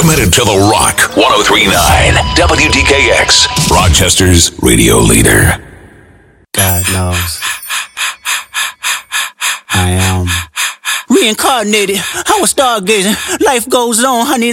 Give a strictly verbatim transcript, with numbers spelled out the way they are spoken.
Committed to the rock. one oh three point nine W D K X, Rochester's radio leader. God knows. I am reincarnated. I was stargazing. Life goes on, honey.